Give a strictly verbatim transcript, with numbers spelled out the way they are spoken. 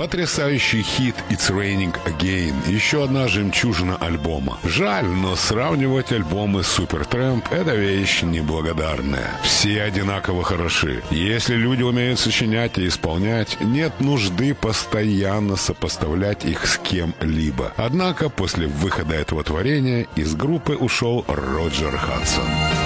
Потрясающий хит «It's Raining Again» – еще одна жемчужина альбома. Жаль, но сравнивать альбомы Supertramp – это вещь неблагодарная. Все одинаково хороши. Если люди умеют сочинять и исполнять, нет нужды постоянно сопоставлять их с кем-либо. Однако после выхода этого творения из группы ушел Роджер Хадсон.